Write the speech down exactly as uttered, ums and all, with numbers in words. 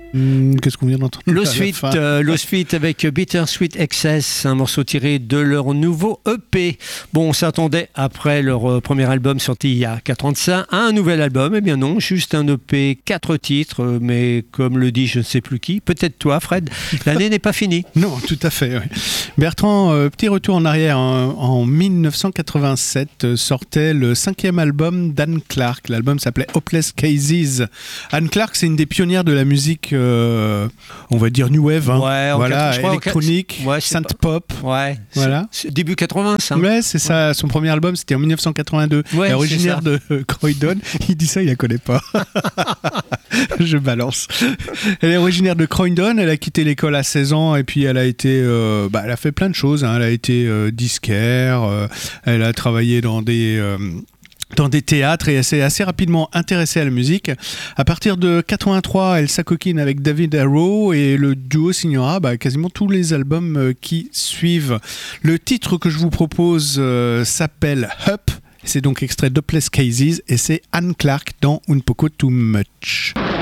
Mmh, qu'est-ce qu'on vient d'entendre? Lost Feet, euh, Lost Feet avec Bittersweet Excess, un morceau tiré de leur nouveau E P. Bon, on s'attendait, après leur euh, premier album sorti il y a quatre ans de ça, à un nouvel album. Eh bien non, juste un E P, quatre titres, euh, mais comme le dit je ne sais plus qui, peut-être toi Fred, l'année n'est pas finie. Non, tout à fait, oui. Bertrand, euh, petit retour en arrière, hein, en dix-neuf cent quatre-vingt-sept euh, sortait le cinquième album d'Anne Clark. L'album s'appelait Hopeless Cases. Anne Clark, c'est une des pionnières de la musique Euh, on va dire new wave, hein. Ouais, voilà, quatre, électronique, ouais, synth pop, ouais, voilà. C'est, c'est début quatre-vingts, ça. Ouais, c'est ça. Son premier album, c'était en dix-neuf cent quatre-vingt-deux. Ouais, Elle est originaire c'est de euh, Croydon. Il dit ça, il la connaît pas. Je balance. Elle est originaire de Croydon. Elle a quitté l'école à seize ans et puis elle a été, euh, bah, elle a fait plein de choses. Hein. Elle a été euh, disquaire. Euh, elle a travaillé dans des euh, dans des théâtres et elle s'est assez rapidement intéressée à la musique. À partir de quatre-vingt-trois, elle s'acoquine avec David Arrow et le duo signera bah, quasiment tous les albums euh, qui suivent. Le titre que je vous propose euh, s'appelle Up. C'est donc extrait de Hopeless Cases et c'est Anne Clark dans Un Poco Too Much.